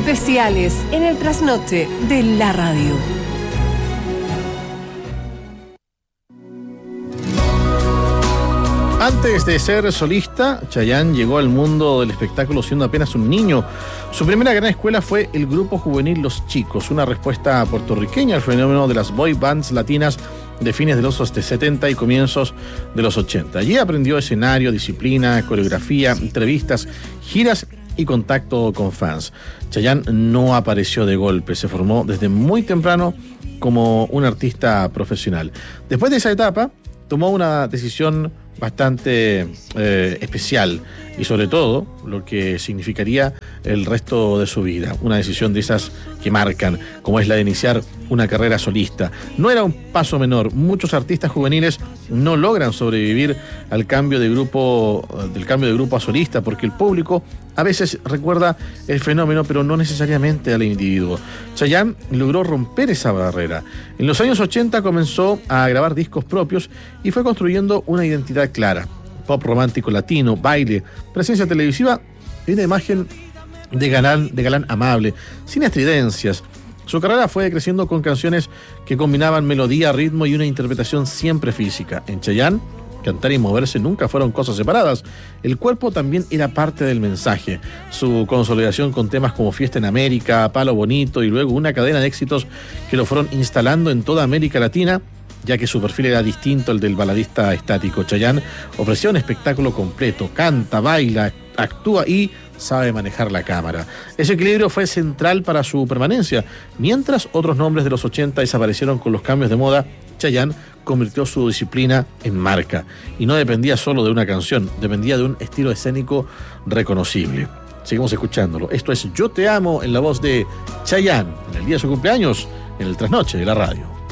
especiales en el trasnoche de la radio. Antes de ser solista, Chayanne llegó al mundo del espectáculo siendo apenas un niño. Su primera gran escuela fue el grupo juvenil Los Chicos, una respuesta puertorriqueña al fenómeno de las boy bands latinas de fines de los 70 y comienzos de los 80. Allí aprendió escenario, disciplina, coreografía, entrevistas, giras y contacto con fans. Chayanne no apareció de golpe, se formó desde muy temprano como un artista profesional. Después de esa etapa, tomó una decisión bastante especial y sobre todo lo que significaría el resto de su vida, una decisión de esas que marcan, como es la de iniciar una carrera solista. No era un paso menor, muchos artistas juveniles no logran sobrevivir al cambio de grupo, del cambio de grupo a solista, porque el público a veces recuerda el fenómeno, pero no necesariamente al individuo. Chayanne logró romper esa barrera. En los años 80 comenzó a grabar discos propios y fue construyendo una identidad clara: pop romántico latino, baile, presencia televisiva y una imagen de galán amable, sin estridencias. Su carrera fue creciendo con canciones que combinaban melodía, ritmo y una interpretación siempre física. En Chayanne, cantar y moverse nunca fueron cosas separadas. El cuerpo también era parte del mensaje. Su consolidación con temas como Fiesta en América, Palo Bonito y luego una cadena de éxitos que lo fueron instalando en toda América Latina, ya que su perfil era distinto al del baladista estático. Chayanne ofrecía un espectáculo completo: canta, baila, actúa y sabe manejar la cámara. Ese equilibrio fue central para su permanencia. Mientras otros nombres de los 80 desaparecieron con los cambios de moda, Chayanne convirtió su disciplina en marca. Y no dependía solo de una canción, dependía de un estilo escénico reconocible. Seguimos escuchándolo. Esto es Yo Te Amo, en la voz de Chayanne, en el día de su cumpleaños, en el trasnoche de la radio.